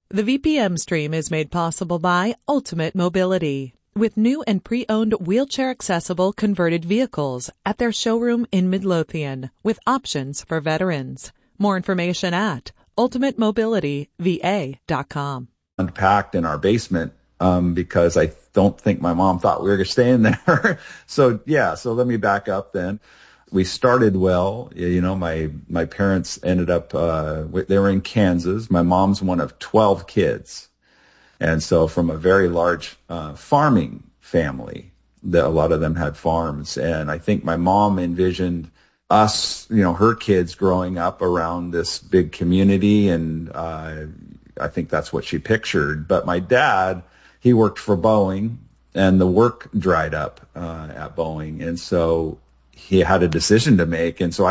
The VPM stream is made possible by Ultimate Mobility, with new and pre-owned wheelchair-accessible converted vehicles at their showroom in Midlothian, with options for veterans. More information at ultimatemobilityva.com. Unpacked in our basement because I don't think my mom thought we were staying there. So let me back up then. We started well. My parents ended up, they were in Kansas. My mom's one of 12 kids. And so from a very large farming family, that a lot of them had farms. And I think my mom envisioned us, her kids growing up around this big community. And I think that's what she pictured. But my dad, he worked for Boeing, and the work dried up at Boeing. And so he had a decision to make. And so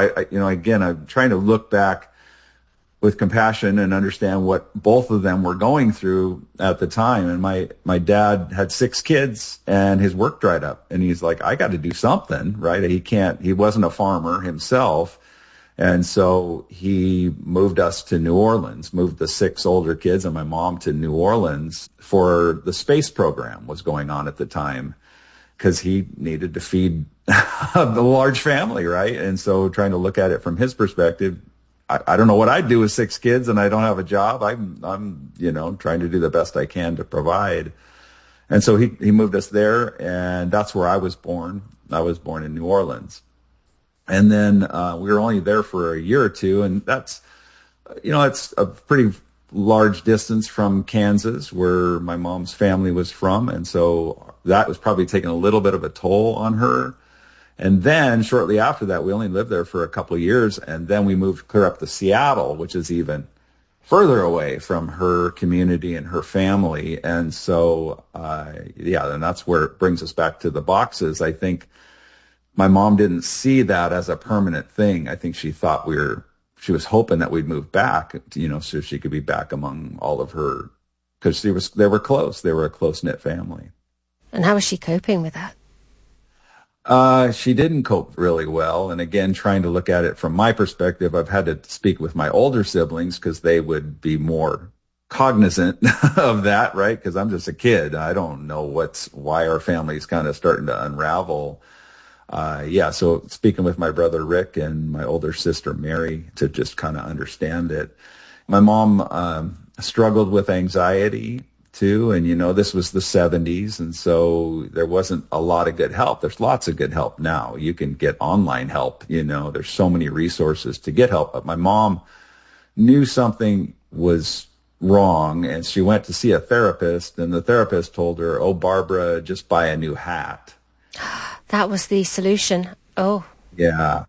I'm trying to look back with compassion and understand what both of them were going through at the time. And my dad had 6 kids and his work dried up, and he's like, I got to do something, right? He wasn't a farmer himself. And so he moved us to New Orleans, moved the 6 older kids and my mom to New Orleans for the space program was going on at the time, because he needed to feed the large family, right? And so trying to look at it from his perspective, I don't know what I'd do with 6 kids and I don't have a job. I'm trying to do the best I can to provide. And so he moved us there, and that's where I was born. I was born in New Orleans. And then we were only there for a year or two, and that's, it's a pretty large distance from Kansas, where my mom's family was from. And so that was probably taking a little bit of a toll on her. And then shortly after that, we only lived there for a couple of years, and then we moved clear up to Seattle, which is even further away from her community and her family. And so, and that's where it brings us back to the boxes. I think my mom didn't see that as a permanent thing. I think she thought she was hoping that we'd move back, so she could be back among all of her, because they were close. They were a close-knit family. And how was she coping with that? She didn't cope really well. And again, trying to look at it from my perspective, I've had to speak with my older siblings because they would be more cognizant of that, right? Because I'm just a kid. I don't know why our family's kind of starting to unravel. So speaking with my brother Rick and my older sister Mary to just kind of understand it. My mom struggled with anxiety too, and this was the 70s, and so there wasn't a lot of good help. There's lots of good help now. You can get online help, there's so many resources to get help. But my mom knew something was wrong, and she went to see a therapist, and the therapist told her, "Oh, Barbara, just buy a new hat." That was the solution. Oh. Yeah.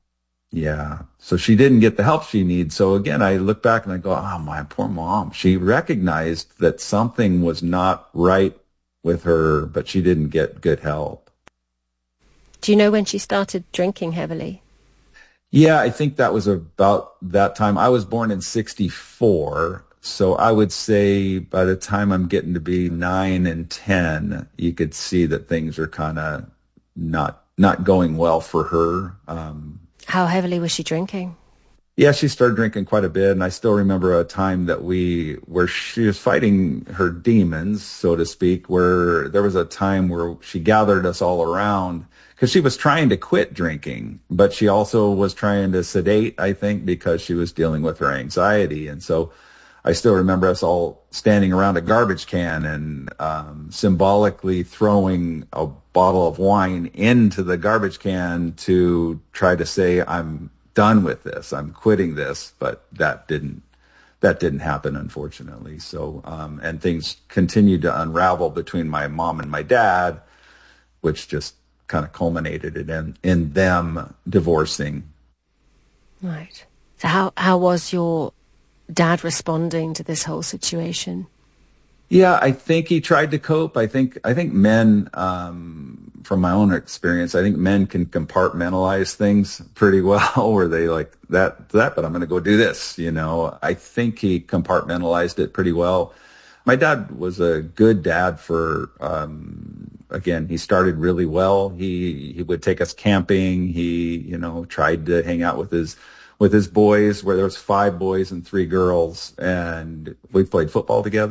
So she didn't get the help she needed. So again, I look back and I go, oh, my poor mom. She recognized that something was not right with her, but she didn't get good help. Do you know when she started drinking heavily? Yeah, I think that was about that time. I was born in 1964. So I would say by the time I'm getting to be 9 and 10, you could see that things are kind of not going well for her. How heavily was she drinking? Yeah, she started drinking quite a bit. And I still remember a time where she was fighting her demons, so to speak, where there was a time where she gathered us all around because she was trying to quit drinking, but she also was trying to sedate, I think, because she was dealing with her anxiety. And so I still remember us all standing around a garbage can and symbolically throwing a bottle of wine into the garbage can to try to say, I'm done with this, I'm quitting this. But that didn't happen, unfortunately. So, and things continued to unravel between my mom and my dad, which just kind of culminated in them divorcing. Right. So how was your dad responding to this whole situation? Yeah, I think he tried to cope. I think men, from my own experience, I think men can compartmentalize things pretty well, where they like that, but I'm going to go do this. I think he compartmentalized it pretty well. My dad was a good dad for, again, he started really well. He would take us camping. He, tried to hang out with his boys, where there was 5 boys and 3 girls, and we played football together.